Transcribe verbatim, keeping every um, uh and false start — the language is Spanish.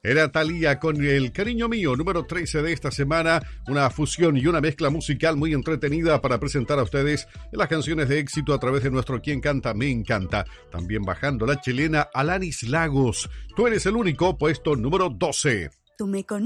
Era Thalía con El Cariño Mío, número trece de esta semana, una fusión y una mezcla musical muy entretenida para presentar a ustedes las canciones de éxito a través de nuestro Quien Canta Me Encanta. También bajando la chilena Alanis Lagos, Tú Eres el Único, puesto número doce. Tú me conoces.